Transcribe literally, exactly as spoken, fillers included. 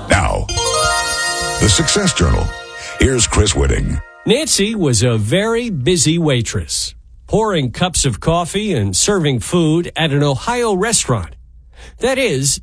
Now, the Success Journal. Here's Chris Whitting. Nancy was a very busy waitress, pouring cups of coffee and serving food at an Ohio restaurant. That is,